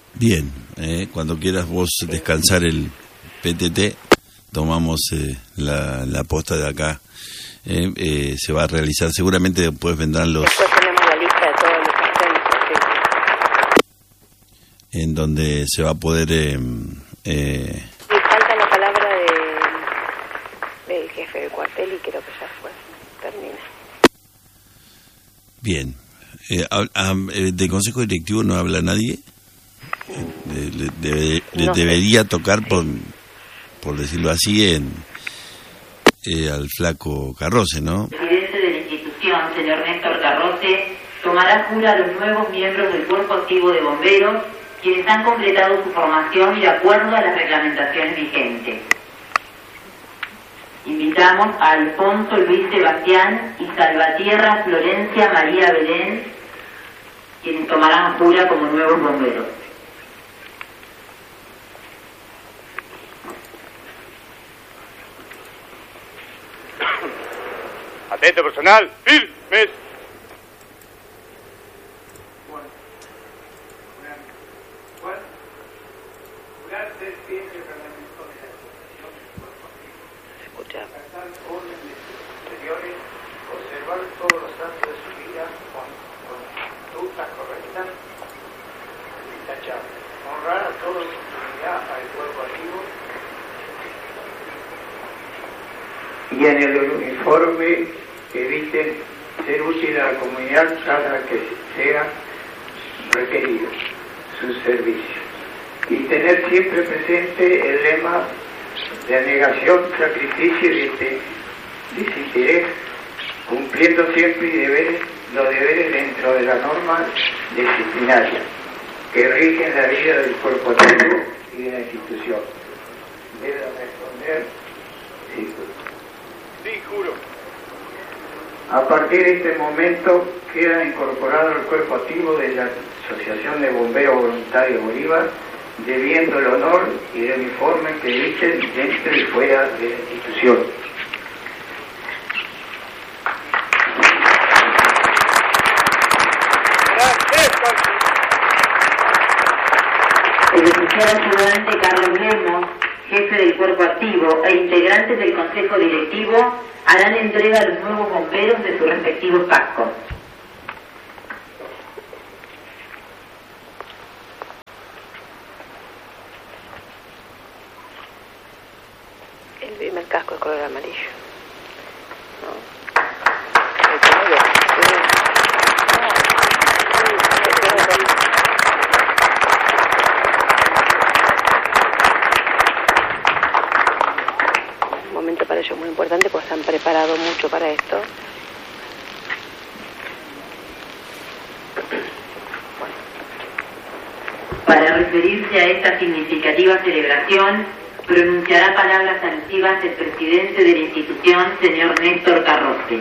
Bien, cuando quieras vos descansar el PTT, tomamos la posta de acá. Se va a realizar, seguramente después vendrán los... Después tenemos la lista de todos los pacientes. En donde se va a poder... Y falta la palabra del jefe del cuartel y creo que ya fue. Termina. Bien. ¿Del consejo directivo no habla nadie? No debería tocar, por decirlo así, al flaco Carroce, ¿no? El presidente de la institución, señor Néstor Carroce, tomará jura a los nuevos miembros del Cuerpo Activo de Bomberos, quienes han completado su formación y de acuerdo a las reglamentaciones vigentes. Invitamos a Alfonso Luis Sebastián y Salvatierra Florencia María Belén, quienes tomarán jura como nuevos bomberos. Atento personal, firmes. Escucha. Observar todos los actos de su vida con conductas correctas y tachables. Honrar a toda su comunidad, al cuerpo activo y en el uniforme eviten ser útil a la comunidad cada que sea requerido su servicio. Y tener siempre presente el lema de negación, sacrificio y desinterés, cumpliendo siempre los deberes dentro de la norma disciplinaria que rigen la vida del cuerpo activo y de la institución. Debe responder sí. Sí, juro. A partir de este momento queda incorporado el cuerpo activo de la Asociación de Bomberos Voluntarios Bolívar, debiendo el honor y el uniforme que visten dentro y fuera de la institución. El oficial ayudante Carlos Lemos, jefe del Cuerpo Activo, e integrantes del Consejo Directivo harán entrega a los nuevos bomberos de sus respectivos cascos. El primer casco de color amarillo. No. Un momento para ellos muy importante porque han preparado mucho para esto. Para referirse a esta significativa celebración, pronunciará palabras alusivas el presidente de la institución, señor Néstor Carroce.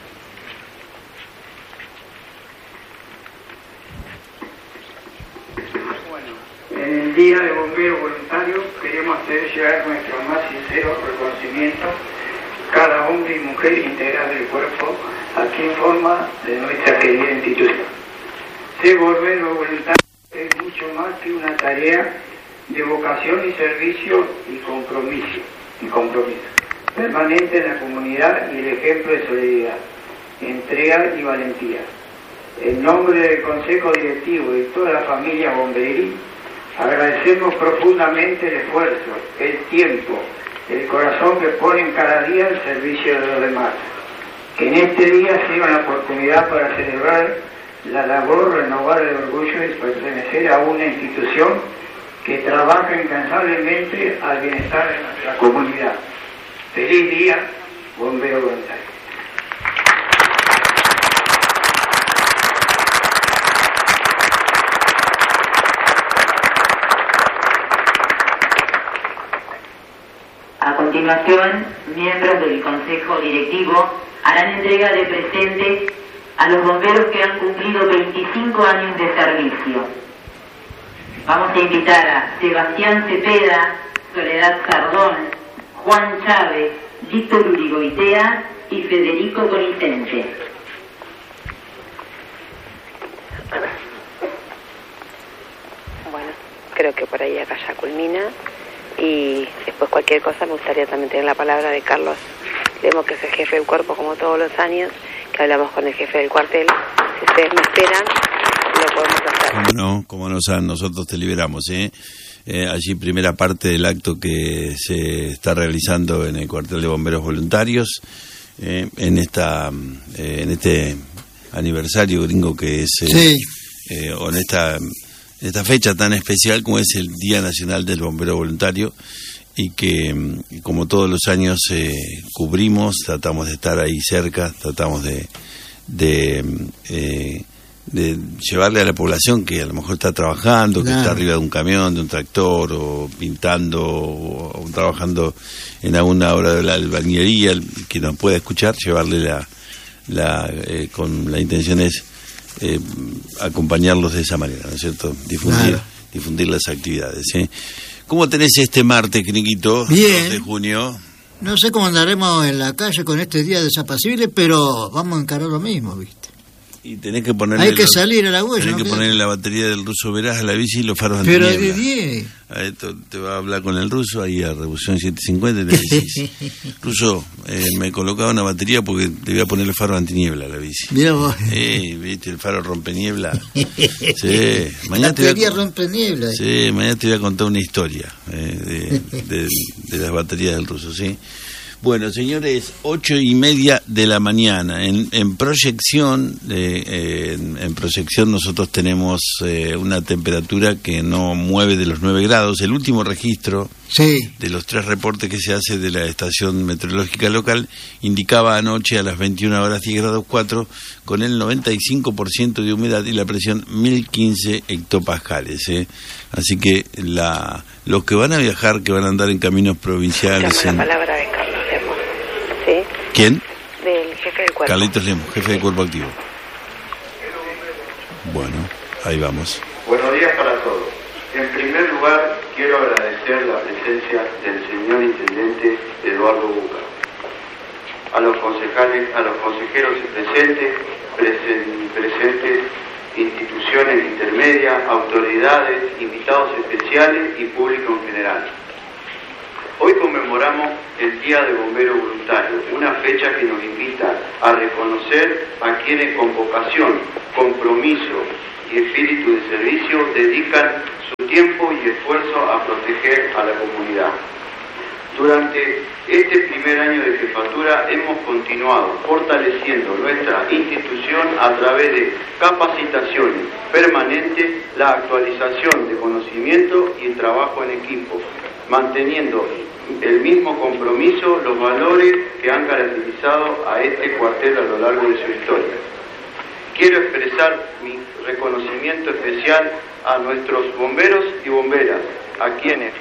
En el Día de Bomberos Voluntarios queremos hacer llegar nuestro más sincero reconocimiento a cada hombre y mujer integral del cuerpo, aquí en forma de nuestra querida institución. Ser bombero voluntario es mucho más que una tarea de vocación y servicio y compromiso permanente en la comunidad y el ejemplo de solidaridad, entrega y valentía. En nombre del Consejo Directivo y toda la familia bomberil, agradecemos profundamente el esfuerzo, el tiempo, el corazón que ponen cada día al servicio de los demás. Que en este día sea una oportunidad para celebrar la labor, renovar el orgullo de pertenecer a una institución que trabaja incansablemente al bienestar de nuestra comunidad. Feliz día, bombero voluntario. A continuación, miembros del Consejo Directivo harán entrega de presentes a los bomberos que han cumplido 25 años de servicio. Vamos a invitar a Sebastián Cepeda, Soledad Sardón, Juan Chávez, Víctor Urigoitea y Federico Conicente. Bueno. creo que por ahí acá ya culmina. Y después cualquier cosa me gustaría también tener la palabra de Carlos Lemos, que es el jefe del cuerpo, como todos los años, que hablamos con el jefe del cuartel. Si ustedes me esperan, lo podemos hacer. Cómo no, nosotros te liberamos, allí primera parte del acto que se está realizando en el cuartel de bomberos voluntarios, en este aniversario gringo que es, o en esta fecha tan especial como es el Día Nacional del Bombero Voluntario, y que como todos los años cubrimos, tratamos de estar ahí cerca, tratamos de llevarle a la población que a lo mejor está trabajando, que está arriba de un camión, de un tractor, o pintando, o trabajando en alguna obra de la albañilería, que nos pueda escuchar, llevarle con la intención es acompañarlos de esa manera, ¿no es cierto? Difundir las actividades. ¿Cómo tenés este martes, Criquito? Bien. 2 de junio. No sé cómo andaremos en la calle con este día desapacible, pero vamos a encarar lo mismo, ¿viste? Y tenés que ponerle... Hay que salir a la huella. Tenés que ponerle la batería del ruso Verás a la bici y los faros pero antiniebla. de 10. Te va a hablar con el ruso ahí a Revolución 750 y le decís: Ruso, me colocaba una batería porque le voy a poner el faro antiniebla a la bici. Mirá vos. ¿Viste el faro rompeniebla? Sí. Mañana batería rompeniebla. Sí, mañana te voy a contar una historia de las baterías del ruso, ¿sí? Bueno, señores, 8:30 de la mañana. En proyección nosotros tenemos una temperatura que no mueve de los 9 grados. El último registro de los 3 reportes que se hace de la estación meteorológica local indicaba anoche a las 21 horas 10 grados 4, con el 95% de humedad y la presión 1015 hectopascales. Así que los que van a viajar, que van a andar en caminos provinciales... La palabra de Carlos Lemos. ¿Sí? ¿Quién? Del jefe del cuerpo. Carlitos Lemos, jefe del cuerpo activo. Bueno, ahí vamos. Buenos días para todos. En primer lugar, quiero agradecer la presencia del señor intendente Eduardo Buca, a los concejales, a los consejeros presentes, instituciones intermedias, autoridades, invitados especiales y público en general. Hoy conmemoramos el Día de Bombero Voluntario, una fecha que nos invita a reconocer a quienes con vocación, compromiso y espíritu de servicio dedican su tiempo y esfuerzo a proteger a la comunidad. Durante este primer año de jefatura hemos continuado fortaleciendo nuestra institución a través de capacitaciones permanentes, la actualización de conocimiento y el trabajo en equipo, manteniendo el mismo compromiso, los valores que han caracterizado a este cuartel a lo largo de su historia. Quiero expresar mi reconocimiento especial a nuestros bomberos y bomberas, a quienes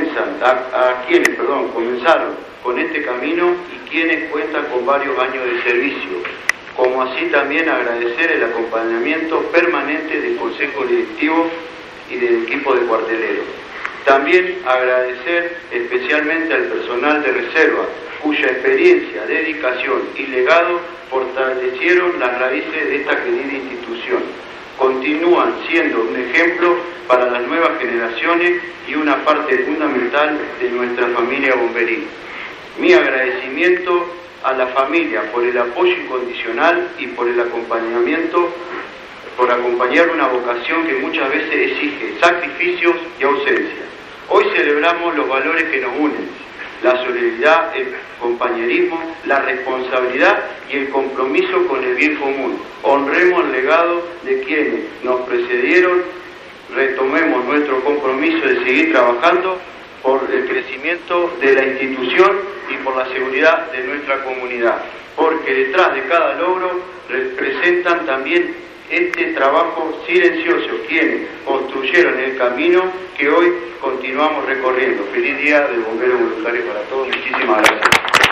comenzaron con este camino y quienes cuentan con varios años de servicio, como así también agradecer el acompañamiento permanente del Consejo Directivo y del equipo de cuarteleros. También agradecer especialmente al personal de reserva, cuya experiencia, dedicación y legado fortalecieron las raíces de esta querida institución. Continúan siendo un ejemplo para las nuevas generaciones y una parte fundamental de nuestra familia bomberil. Mi agradecimiento a la familia por el apoyo incondicional y por el acompañamiento, por acompañar una vocación que muchas veces exige sacrificios y ausencia. Hoy celebramos los valores que nos unen: la solidaridad, el compañerismo, la responsabilidad y el compromiso con el bien común. Honremos el legado de quienes nos precedieron, retomemos nuestro compromiso de seguir trabajando por el crecimiento de la institución y por la seguridad de nuestra comunidad, porque detrás de cada logro representan también este trabajo silencioso quienes construyeron el camino que hoy continuamos recorriendo. Feliz Día del Bombero Voluntario para todos. Muchísimas gracias.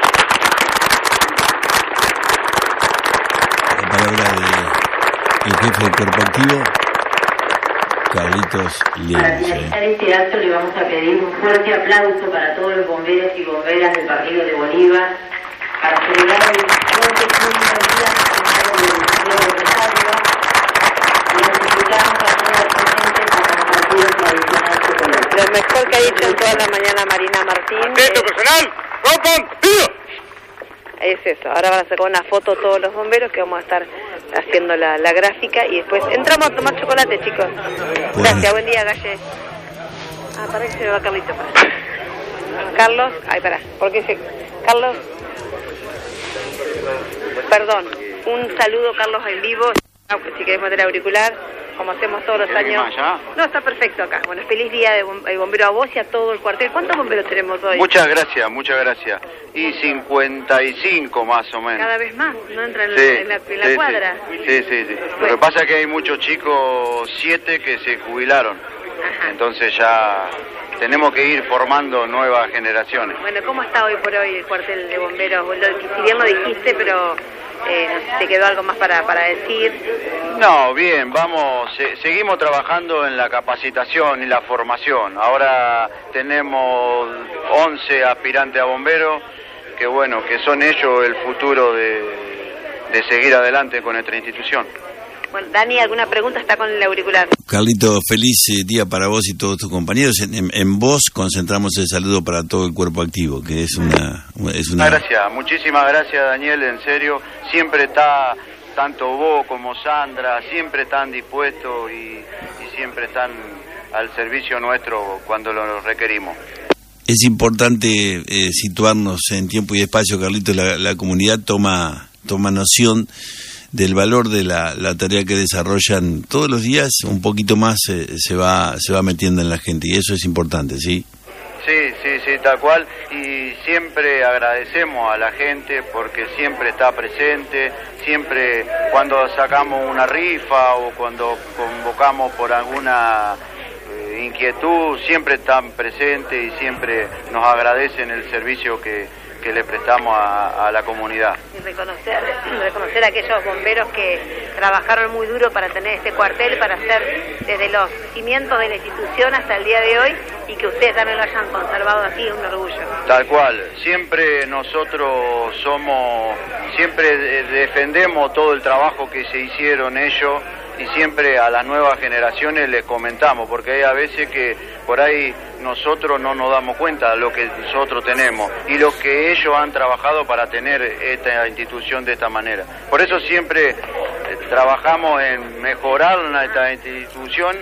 La palabra del jefe del cuerpo activo, Carlitos Lemos. Para finalizar este acto le vamos a pedir un fuerte aplauso para todos los bomberos y bomberas del partido de Bolívar para celebrar el 12 de Día Nacional del Bombero Voluntario. Les invitamos a todos los presentes a compartir el tradicional chocolate. mejor que ha dicho en toda la mañana Marina Martín. ¡Atento, personal! ¡Rompan! ¡Tiro! Es eso, ahora van a sacar una foto todos los bomberos que vamos a estar haciendo la gráfica y después entramos a tomar chocolate, chicos. Gracias, buen día, Galle. Pará que se me va Carlito. Carlos, porque Carlos, perdón, un saludo, Carlos, en vivo, si querés meter auricular, como hacemos todos los años. No, está perfecto acá. Bueno, feliz día de bombero a vos y a todo el cuartel. ¿Cuántos bomberos tenemos hoy? Muchas gracias. Y 55 más o menos. Cada vez más, ¿no? Entran en la cuadra. Sí. Lo que pasa es que hay muchos chicos, 7 que se jubilaron. Ajá. Entonces ya tenemos que ir formando nuevas generaciones. Bueno, ¿cómo está hoy por hoy el cuartel de bomberos? Si bien lo dijiste, pero ¿te quedó algo más para decir? No, bien, seguimos trabajando en la capacitación y la formación. Ahora tenemos 11 aspirantes a bomberos, que bueno, que son ellos el futuro de seguir adelante con nuestra institución. Bueno, Dani, ¿alguna pregunta? Está con el auricular. Carlito, feliz día para vos y todos tus compañeros. En vos concentramos el saludo para todo el cuerpo activo, que es una... Gracias, muchísimas gracias, Daniel, en serio. Siempre está, tanto vos como Sandra, siempre están dispuestos y siempre están al servicio nuestro cuando lo requerimos. Es importante situarnos en tiempo y espacio, Carlito. La comunidad toma noción del valor de la tarea que desarrollan todos los días. Un poquito más se va metiendo en la gente y eso es importante, ¿sí? Sí, tal cual, y siempre agradecemos a la gente porque siempre está presente, siempre cuando sacamos una rifa o cuando convocamos por alguna inquietud, siempre están presentes y siempre nos agradecen el servicio que le prestamos a la comunidad. Y reconocer a aquellos bomberos que trabajaron muy duro para tener este cuartel, para hacer desde los cimientos de la institución hasta el día de hoy, y que ustedes también lo hayan conservado así, es un orgullo. Tal cual, siempre nosotros siempre defendemos todo el trabajo que se hicieron ellos, y siempre a las nuevas generaciones les comentamos, porque hay a veces que por ahí nosotros no nos damos cuenta de lo que nosotros tenemos y lo que ellos han trabajado para tener esta institución de esta manera. Por eso siempre trabajamos en mejorar esta institución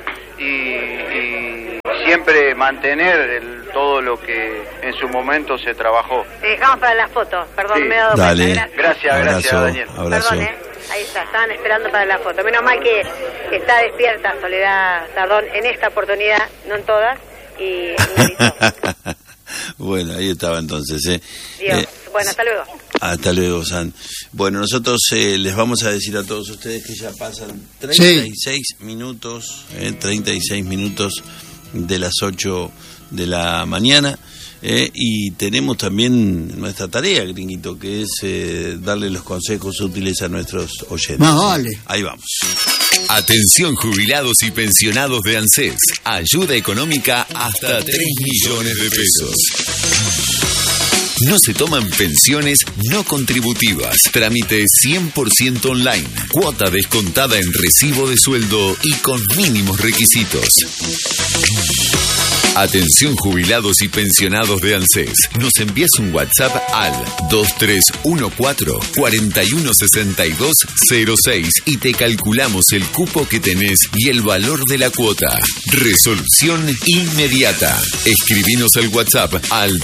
y siempre mantener todo lo que en su momento se trabajó. Te dejamos para la foto, perdón, sí. Me he dado Dale. cuenta. Gracias, Daniel. Abrazo. Perdón, ahí está, estaban esperando para la foto. Menos mal que está despierta Soledad Sardón en esta oportunidad, no en todas, y Bueno, ahí estaba entonces. Bueno, hasta luego. Hasta luego, San. Bueno, nosotros les vamos a decir a todos ustedes que ya pasan 36 minutos, 36 minutos de las 8 de la mañana. Y tenemos también nuestra tarea, Gringuito, que es darle los consejos útiles a nuestros oyentes. Vale. Ahí vamos. Atención jubilados y pensionados de ANSES. Ayuda económica hasta 3 millones de pesos. No se toman pensiones no contributivas. Trámite 100% online. Cuota descontada en recibo de sueldo y con mínimos requisitos. Atención jubilados y pensionados de ANSES. Nos envías un WhatsApp al 2314-416206 y te calculamos el cupo que tenés y el valor de la cuota. Resolución inmediata. Escribinos al WhatsApp al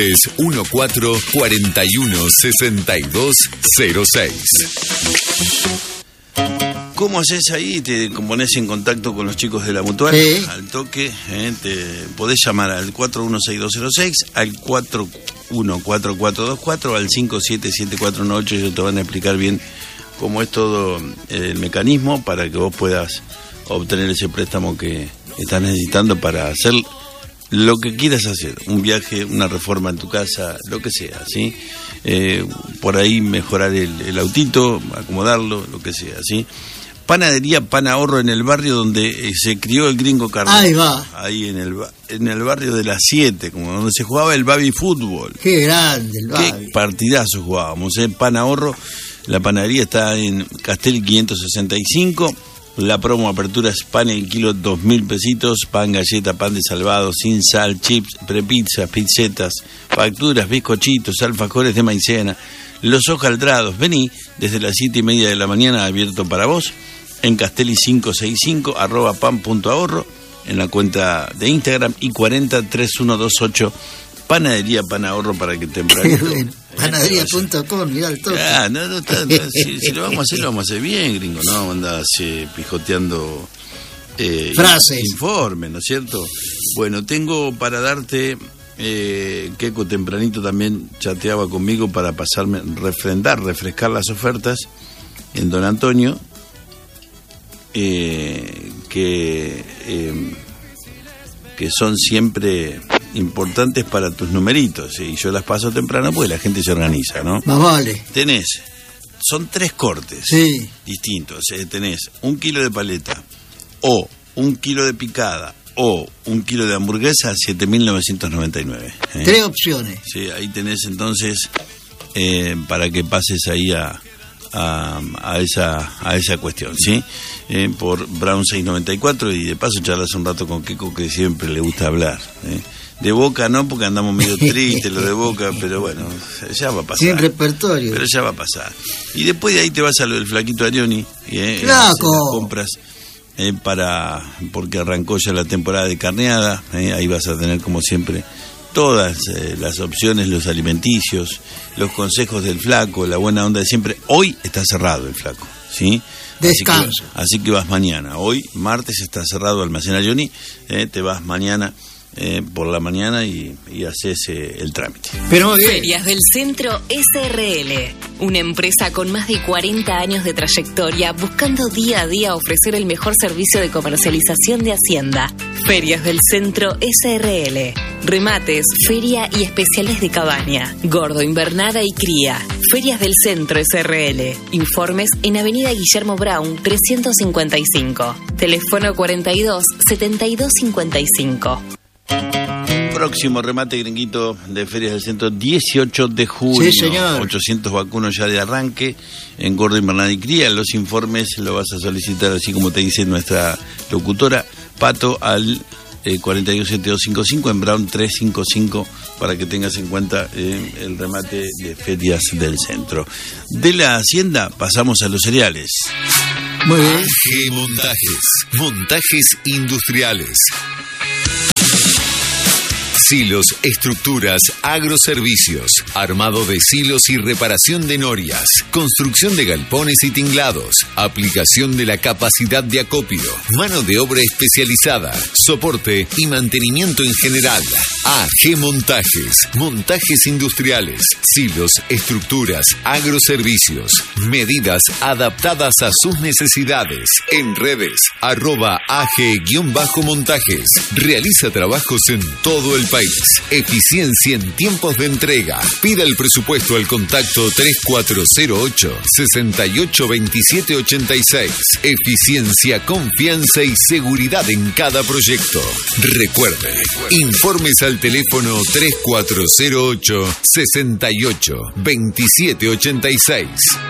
2314-416206. ¿Cómo haces ahí? Te pones en contacto con los chicos de la Mutual, sí. Al toque, te podés llamar al 416206, al 414424, al 577418, ellos te van a explicar bien cómo es todo el mecanismo para que vos puedas obtener ese préstamo que estás necesitando para hacer lo que quieras hacer, un viaje, una reforma en tu casa, lo que sea, ¿sí? Por ahí mejorar el autito, acomodarlo, lo que sea, ¿sí? Panadería Pan Ahorro en el barrio donde se crió el Gringo Carlos. Ahí va. Ahí en el barrio de las 7, como donde se jugaba el baby fútbol. Qué grande el baby. Qué partidazo jugábamos, Pan Ahorro. La panadería está en Castel 565. La promo apertura es pan el kilo 2.000 pesitos, pan galleta, pan de salvado, sin sal, chips, prepizzas, pizzetas, facturas, bizcochitos, alfajores de maicena, los hojaldrados. Vení desde las 7:30 de la mañana, abierto para vos, en Castelli 565, @pan.ahorro, en la cuenta de Instagram, y 403128, Panadería Pan Ahorro, para que tempranito. Bueno, panadería.com, mirá el toque. Si lo vamos a hacer, lo vamos a hacer bien, gringo, no vamos a andar pijoteando frases. Informes, ¿no es cierto? Bueno, tengo para darte, Keco tempranito también chateaba conmigo para pasarme, refrescar las ofertas en Don Antonio, que son siempre importantes para tus numeritos, y yo las paso temprano porque la gente se organiza, ¿no? Más vale. Son 3 cortes distintos. Tenés 1 kilo de paleta, o 1 kilo de picada, o 1 kilo de hamburguesa, 7.999. 3 opciones. Sí, ahí tenés entonces, para que pases ahí a esa cuestión, ¿sí? Por Brown 694, y de paso charlas un rato con Keco, que siempre le gusta hablar, de Boca no, porque andamos medio tristes lo de Boca, pero bueno, ya va a pasar. Sin repertorio. Pero ya va a pasar. Y después de ahí te vas a lo del flaquito Arioni, ¡Flaco! Compras porque arrancó ya la temporada de carneada, ahí vas a tener como siempre todas las opciones, los alimenticios, los consejos del flaco, la buena onda de siempre. Hoy está cerrado el flaco, ¿sí? Descanso. Así que vas mañana. Hoy, martes, está cerrado Almacén Arioni, te vas mañana por la mañana y haces el trámite. Pero Ferias del Centro SRL, una empresa con más de 40 años de trayectoria, buscando día a día ofrecer el mejor servicio de comercialización de Hacienda. Ferias del Centro SRL, remates, feria y especiales de cabaña, gordo, invernada y cría. Ferias del Centro SRL, informes en Avenida Guillermo Brown 355, teléfono 42 72 55. Próximo remate, gringuito, de Ferias del Centro, 18 de junio. Sí, señor. 800 vacunos ya de arranque en gordo, invernada y cría. Los informes lo vas a solicitar, así como te dice nuestra locutora, Pato, al 427255 en Brown 355, para que tengas en cuenta el remate de Ferias del Centro. De la Hacienda pasamos a los cereales. Muy bien. AG Montajes industriales. Silos, estructuras, agroservicios, armado de silos y reparación de norias, construcción de galpones y tinglados, aplicación de la capacidad de acopio, mano de obra especializada, soporte y mantenimiento en general. AG Montajes industriales, silos, estructuras, agroservicios, medidas adaptadas a sus necesidades. En redes, @AG-montajes. Realiza trabajos en todo el país. Eficiencia en tiempos de entrega. Pida el presupuesto al contacto 3408-682786. Eficiencia, confianza y seguridad en cada proyecto. Recuerde, informes al teléfono 3408-682786.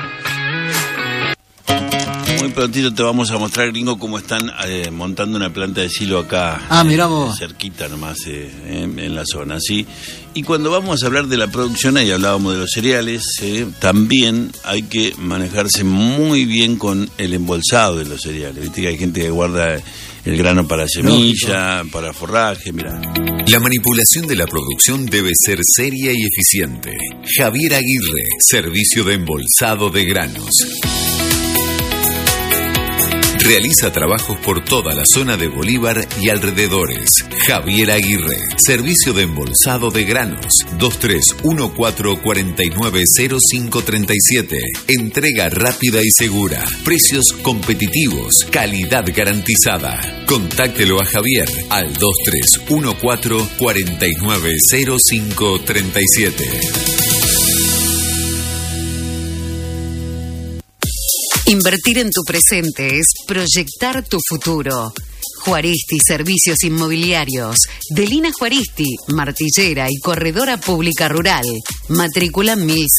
Muy prontito te vamos a mostrar, gringo, cómo están montando una planta de silo acá. Mirá vos. Cerquita nomás, en la zona, ¿sí? Y cuando vamos a hablar de la producción, ahí hablábamos de los cereales, también hay que manejarse muy bien con el embolsado de los cereales. Viste que hay gente que guarda el grano para semilla, para forraje, mirá. La manipulación de la producción debe ser seria y eficiente. Javier Aguirre, Servicio de Embolsado de Granos. Realiza trabajos por toda la zona de Bolívar y alrededores. Javier Aguirre, Servicio de Embolsado de Granos, 2314490537. Entrega rápida y segura. Precios competitivos. Calidad garantizada. Contáctelo a Javier al 2314490537. Invertir en tu presente es proyectar tu futuro. Juaristi Servicios Inmobiliarios. Delina Juaristi, martillera y corredora pública rural. Matrícula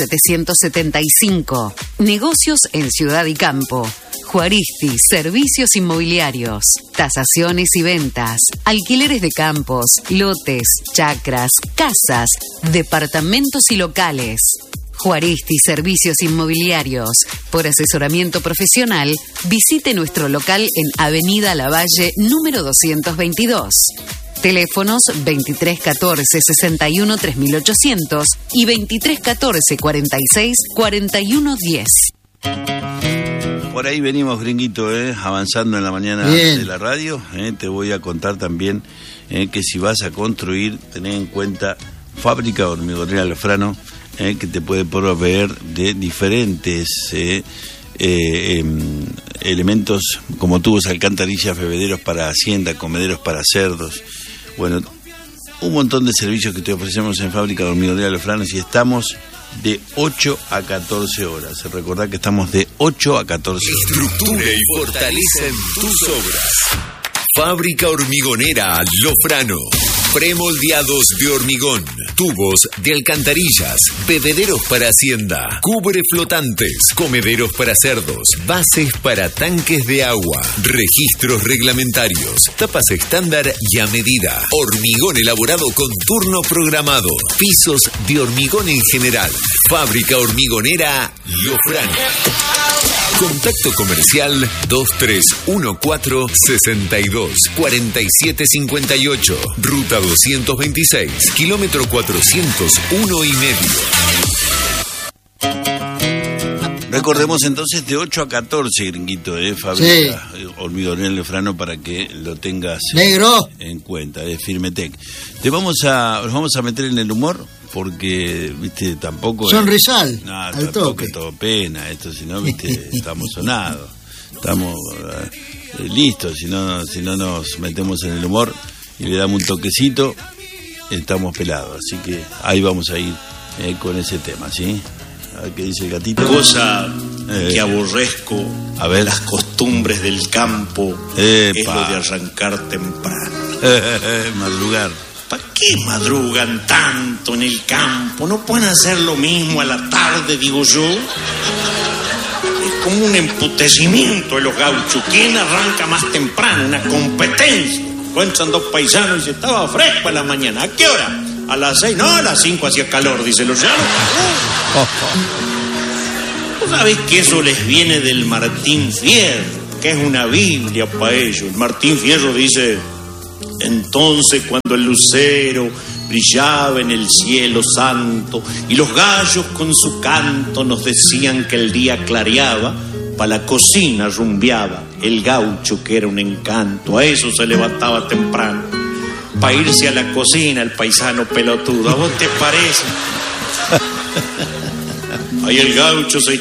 1775. Negocios en ciudad y campo. Juaristi Servicios Inmobiliarios. Tasaciones y ventas. Alquileres de campos, lotes, chacras, casas, departamentos y locales. Juaristi Servicios Inmobiliarios. Por asesoramiento profesional, visite nuestro local en Avenida Lavalle, número 222. Teléfonos 2314 61 3800 y 2314 46 4110. Por ahí venimos, gringuito, avanzando en la mañana de la radio. Te voy a contar también que si vas a construir, tened en cuenta Fábrica Hormigonera Lofrano, que te puede proveer de diferentes elementos como tubos, alcantarillas, bebederos para hacienda, comederos para cerdos. Bueno, un montón de servicios que te ofrecemos en Fábrica Hormigonera Lofrano, y estamos de 8 a 14 horas. Recordad que estamos de 8 a 14 horas. Estructura y fortalecen tus obras. Fábrica Hormigonera Lofrano. Premoldeados de hormigón, tubos de alcantarillas, bebederos para hacienda, cubre flotantes, comederos para cerdos, bases para tanques de agua, registros reglamentarios, tapas estándar y a medida, hormigón elaborado con turno programado, pisos de hormigón en general. Fábrica Hormigonera Lofrano. Contacto comercial 2314-62-4758. Ruta 226, kilómetro 401 y medio. Recordemos entonces de 8 a 14, gringuito, Fábrica Hormigonera Lofrano, para que lo tengas en cuenta, de Firmetec. Nos vamos a meter en el humor, porque, viste, tampoco... Sonrisal, al toque. Todo pena esto, si no, viste, estamos sonados, estamos listos, si no nos metemos en el humor y le damos un toquecito, estamos pelados. Así que ahí vamos a ir con ese tema, ¿sí? A ver qué dice el gatito. Cosa que aborrezco, a ver, las costumbres del campo, es lo de arrancar temprano. Madrugar. ¿Para qué madrugan tanto en el campo? ¿No pueden hacer lo mismo a la tarde, digo yo? Es como un emputecimiento de los gauchos. ¿Quién arranca más temprano? Una competencia. Encuentran dos paisanos y dice, estaba fresco a la mañana. ¿A qué hora? A las 6, no, a las 5 hacía calor, dice los llanos. ¿Vos sabés que eso les viene del Martín Fierro? Que es una Biblia para ellos. El Martín Fierro dice... Entonces cuando el lucero brillaba en el cielo santo y los gallos con su canto nos decían que el día clareaba, pa' la cocina rumbeaba el gaucho que era un encanto. A eso se levantaba temprano, pa' irse a la cocina el paisano pelotudo. ¿A vos te parece? Ahí el gaucho se